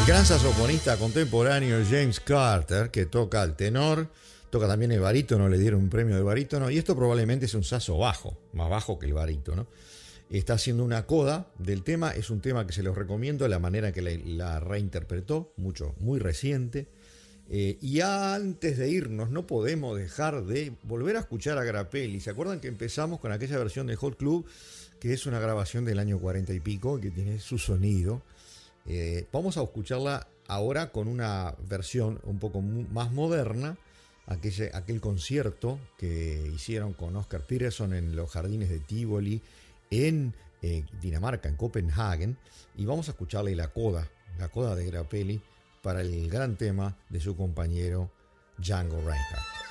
El gran saxofonista contemporáneo James Carter, que toca el tenor, toca también el barítono, le dieron un premio de barítono, y esto probablemente es un saxo bajo, más bajo que el barítono. Está haciendo una coda del tema, es un tema que se los recomiendo, la manera que la reinterpretó, muy reciente. Y antes de irnos, no podemos dejar de volver a escuchar a Grappelli. ¿Se acuerdan que empezamos con aquella versión de Hot Club, que es una grabación del año 40 y pico, que tiene su sonido? Vamos a escucharla ahora con una versión un poco más moderna, aquel concierto que hicieron con Oscar Peterson en los jardines de Tivoli en Dinamarca, en Copenhague, y vamos a escucharle la coda de Grappelli para el gran tema de su compañero Django Reinhardt.